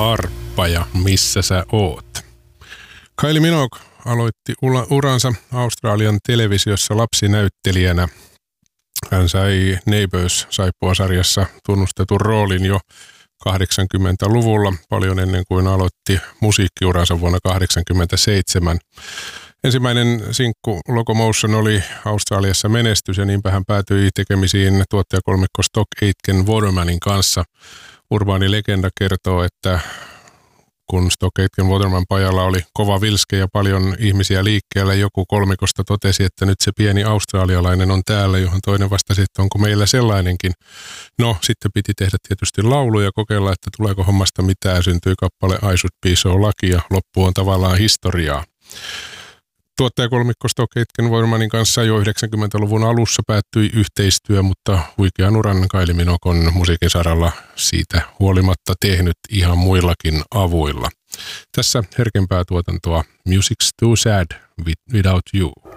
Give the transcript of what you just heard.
Harppa ja Missä sä oot? Kylie Minogue aloitti uransa Australian televisiossa lapsinäyttelijänä. Hän sai Neighbours-saippuasarjassa tunnustetun roolin jo 80-luvulla, paljon ennen kuin aloitti musiikkiuransa vuonna 1987. Ensimmäinen sinkku Locomotion oli Australiassa menestys ja niinpä hän päätyi tekemisiin tuottajakolmikko Stock Aitken Watermanin kanssa. Urbaani legenda kertoo, että kun Stock Aitken Waterman pajalla oli kova vilske ja paljon ihmisiä liikkeellä, joku kolmikosta totesi, että nyt se pieni australialainen on täällä, johon toinen vastasi, että onko meillä sellainenkin. No, sitten piti tehdä tietysti laulu ja kokeilla, että tuleeko hommasta mitään. Syntyi kappale I Should Be So Lucky ja loppu on tavallaan historiaa. Tuottajakolmikko Stock Aitken Watermanin kanssa jo 90-luvun alussa päättyi yhteistyö, mutta huikean uran Kylie Minogue on musiikin saralla siitä huolimatta tehnyt ihan muillakin avuilla. Tässä herkempää tuotantoa Music's Too Sad Without You.